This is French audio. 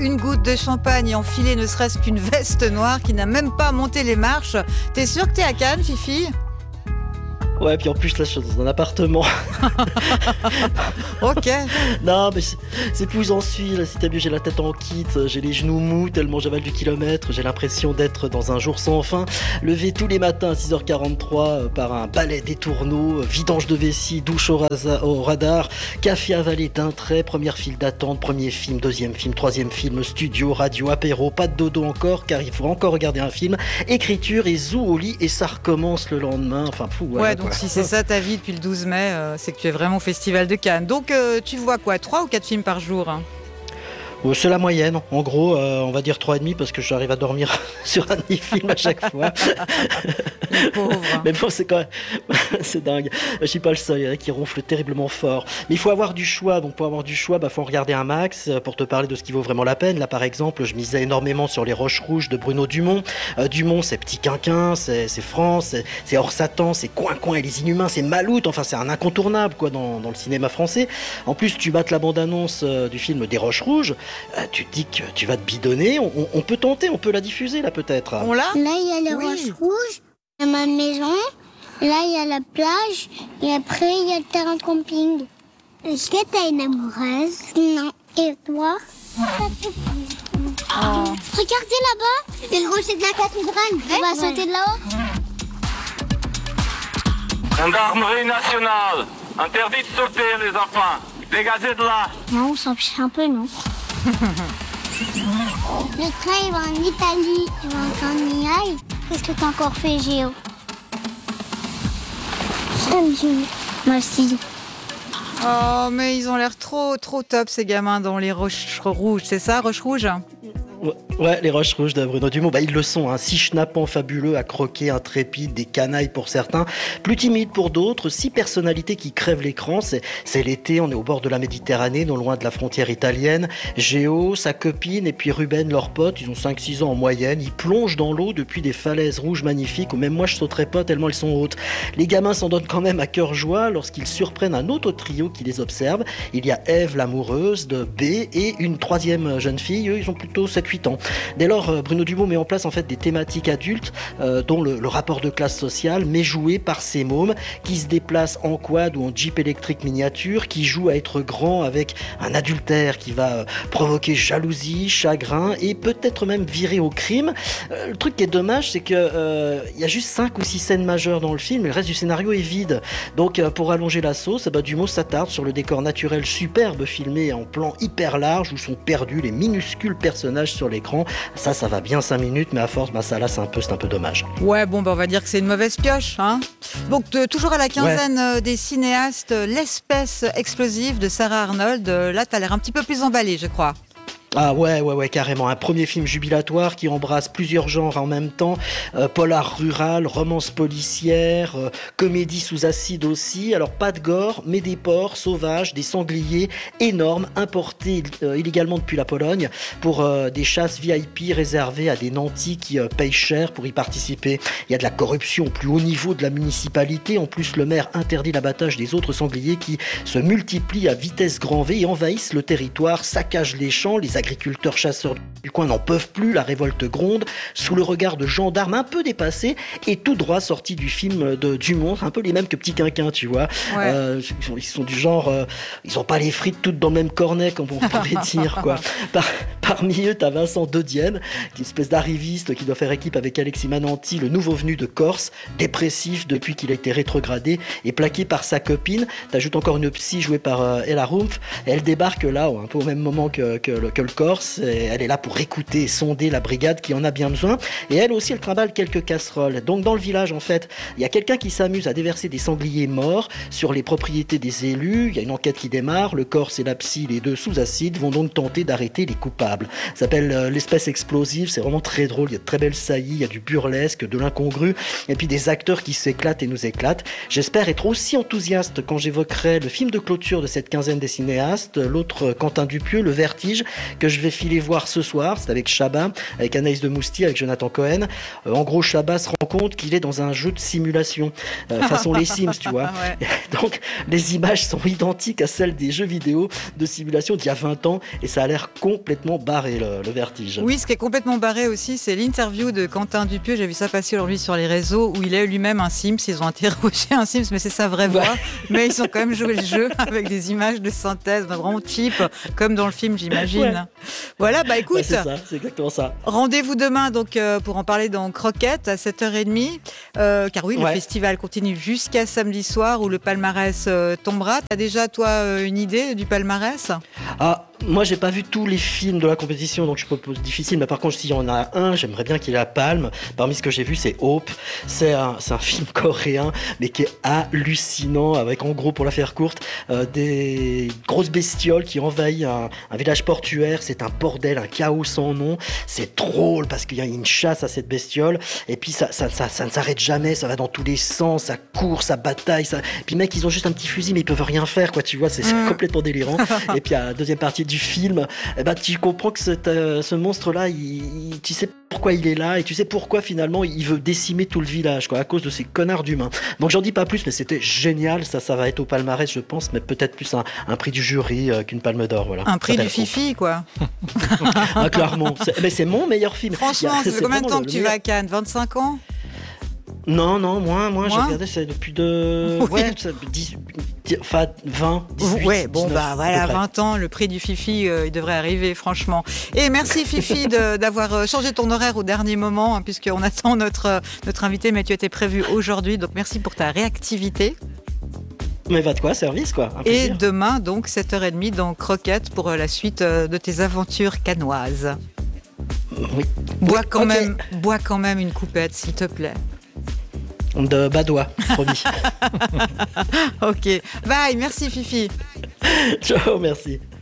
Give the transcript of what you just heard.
une goutte de champagne et enfiler ne serait-ce qu'une veste noire qui n'a même pas monté les marches. T'es sûre que t'es à Cannes, Fifi ? Ouais, puis en plus, là, je suis dans un appartement. Ok. Non, mais c'est plus j'en suis. Là, si t'as vu, j'ai la tête en kit, j'ai les genoux mous tellement j'avale du kilomètre. J'ai l'impression d'être dans un jour sans fin. Levé tous les matins à 6h43 par un balai des tourneaux, vidange de vessie, douche au radar, café avalé d'un trait, première file d'attente, premier film, deuxième film, troisième film, studio, radio, apéro, pas de dodo encore, car il faut encore regarder un film, écriture et zou au lit, et ça recommence le lendemain. Enfin, fou. Voilà, ouais, donc si c'est ça ta vie depuis le 12 mai, c'est que tu es vraiment au Festival de Cannes. Donc tu vois quoi, 3 ou 4 films par jour, hein ? C'est la moyenne, en gros, on va dire 3,5 parce que j'arrive à dormir sur un demi-film à chaque fois. Les pauvres. Mais bon, c'est quand même... c'est dingue. Je suis pas le seul, il y en a qui ronflent terriblement fort. Mais il faut avoir du choix, donc pour avoir du choix, faut en regarder un max pour te parler de ce qui vaut vraiment la peine. Là, par exemple, je misais énormément sur Les Roches Rouges de Bruno Dumont. Dumont, c'est Petit Quinquin, c'est France, c'est Hors Satan, c'est Coin et les Inhumains, c'est Maloute, enfin c'est un incontournable quoi dans le cinéma français. En plus, tu mates la bande-annonce du film Des Roches Rouges, tu te dis que tu vas te bidonner, on peut tenter, on peut la diffuser là peut-être. On l'a ? Là, il y a les Roches Rouges, il y a ma maison, là, il y a la plage, et après, il y a le terrain de camping. Est-ce que t'as une amoureuse ? Non. Et toi ? Regardez là-bas, c'est le rocher de la cathédrale. On va sauter de là-haut. Gendarmerie nationale, interdit de sauter les enfants. Dégagez de là. Non, on s'en fiche un peu, non ? Le train, il va en Italie. Tu veux qu'on y aille ? Qu'est-ce que t'as encore fait, Géo ? J'aime Géo. Moi aussi. Oh, mais ils ont l'air trop top, ces gamins, dans Les Roches Rouges. C'est ça, Roches Rouges ? Ouais, Les Roches Rouges de Bruno Dumont, ils le sont, hein. 6 schnappants fabuleux à croquer, intrépides, des canailles pour certains, plus timides pour d'autres, 6 personnalités qui crèvent l'écran. C'est l'été, on est au bord de la Méditerranée, non loin de la frontière italienne. Géo, sa copine et puis Ruben, leur pote, ils ont 5-6 ans en moyenne, ils plongent dans l'eau depuis des falaises rouges magnifiques où même moi je sauterais pas tellement elles sont hautes. Les gamins s'en donnent quand même à cœur joie lorsqu'ils surprennent un autre trio qui les observe. Il y a Ève, l'amoureuse de B, et une troisième jeune fille, eux ils ont plutôt 7-8 ans. Dès lors, Bruno Dumont met en place en fait des thématiques adultes, dont le rapport de classe sociale, mais joué par ces mômes qui se déplacent en quad ou en jeep électrique miniature, qui jouent à être grand avec un adultère qui va provoquer jalousie, chagrin et peut-être même virer au crime. Le truc qui est dommage, c'est que y a juste 5 ou 6 scènes majeures dans le film, et le reste du scénario est vide. Donc pour allonger la sauce, Dumont s'attarde sur le décor naturel superbe filmé en plan hyper large où sont perdus les minuscules personnages sur l'écran. Ça va bien 5 minutes, mais à force, ça là, c'est un peu dommage. Ouais, bon, on va dire que c'est une mauvaise pioche, hein. Donc, toujours à la quinzaine des cinéastes, L'Espèce explosive de Sarah Arnold. Là, t'as l'air un petit peu plus emballé, je crois. Ah ouais, carrément. Un premier film jubilatoire qui embrasse plusieurs genres en même temps. Polar rural, romance policière, comédie sous acide aussi. Alors pas de gore, mais des porcs sauvages, des sangliers énormes, importés illégalement depuis la Pologne pour des chasses VIP réservées à des nantis qui payent cher pour y participer. Il y a de la corruption au plus haut niveau de la municipalité. En plus, le maire interdit l'abattage des autres sangliers qui se multiplient à vitesse grand V et envahissent le territoire, saccagent les champs, les agriculteurs chasseurs du coin n'en peuvent plus, la révolte gronde, sous le regard de gendarmes un peu dépassés et tout droit sortis du film de Dumont, un peu les mêmes que Petit Quinquin, tu vois. Ouais. Ils sont du genre, ils ont pas les frites toutes dans le même cornet, comme on pourrait dire, quoi. Parmi eux, t'as Vincent Dedienne, qui est une espèce d'arriviste qui doit faire équipe avec Alexis Mananti, le nouveau venu de Corse, dépressif depuis qu'il a été rétrogradé et plaqué par sa copine. T'ajoutes encore une psy jouée par Ella Rumpf, et elle débarque là, un peu au même moment que le Corse, et elle est là pour écouter et sonder la brigade qui en a bien besoin, et elle aussi elle trimballe quelques casseroles. Donc dans le village en fait, il y a quelqu'un qui s'amuse à déverser des sangliers morts sur les propriétés des élus, il y a une enquête qui démarre, le Corse et la psy, les deux sous acide, vont donc tenter d'arrêter les coupables. Ça s'appelle L'Espèce explosive, c'est vraiment très drôle, il y a de très belles saillies, il y a du burlesque, de l'incongru, et puis des acteurs qui s'éclatent et nous éclatent. J'espère être aussi enthousiaste quand j'évoquerai le film de clôture de cette quinzaine des cinéastes, l'autre Quentin Dupieux, Le Vertige, que je vais filer voir ce soir. C'est avec Chabat, avec Anaïs de Moustier, avec Jonathan Cohen. En gros, Chabat se rend compte qu'il est dans un jeu de simulation, façon les Sims, tu vois. Ouais. Donc, les images sont identiques à celles des jeux vidéo de simulation d'il y a 20 ans et ça a l'air complètement barré, le Vertige. Oui, ce qui est complètement barré aussi, c'est l'interview de Quentin Dupieux. J'ai vu ça passer aujourd'hui sur les réseaux où il est lui-même un Sims. Ils ont interrogé un Sims, mais c'est sa vraie voix. Mais ils ont quand même joué le jeu avec des images de synthèse vraiment cheap, comme dans le film, j'imagine. Ouais. Voilà, bah écoute, c'est ça, c'est exactement ça. Rendez-vous demain donc pour en parler dans Croquette à 7h30. Car oui, le festival continue jusqu'à samedi soir où le palmarès tombera. T'as déjà, toi, une idée du palmarès ? Moi, j'ai pas vu tous les films de la compétition, donc je propose difficile. Mais par contre, s'il y en a un, j'aimerais bien qu'il ait la palme. Parmi ce que j'ai vu, c'est Hope. C'est un film coréen, mais qui est hallucinant, avec en gros, pour la faire courte, des grosses bestioles qui envahissent un village portuaire. C'est un bordel, un chaos sans nom. C'est drôle parce qu'il y a une chasse à cette bestiole. Et puis ça ne s'arrête jamais. Ça va dans tous les sens. Ça court, ça bataille. Et puis mec, ils ont juste un petit fusil, mais ils peuvent rien faire, quoi. Tu vois, c'est complètement délirant. Et puis à la deuxième partie du film, tu comprends que ce monstre-là, tu sais pourquoi il est là et tu sais pourquoi finalement il veut décimer tout le village, quoi, à cause de ces connards d'humains. Donc j'en dis pas plus, mais c'était génial. Ça va être au palmarès, je pense, mais peut-être plus un prix du jury qu'une palme d'or. Voilà. Un prix du Fifi, quoi. Clairement. Mais c'est mon meilleur film. Franchement, c'est combien de temps que tu vas à Cannes ? 25 ans ? Non, moins. J'ai regardé ça depuis 20, 18, ouais, bon 19, bah voilà, 20 ans, le prix du Fifi, il devrait arriver, franchement. Et merci Fifi d'avoir changé ton horaire au dernier moment, hein, puisqu'on attend notre invité, mais tu étais prévu aujourd'hui, donc merci pour ta réactivité. Mais va de quoi, service quoi. Et demain, donc, 7h30 dans Croquette pour la suite de tes aventures cannoises. Oui. Bois quand même une coupette, s'il te plaît. De Badois, promis. Ok. Bye, merci Fifi. Ciao, merci.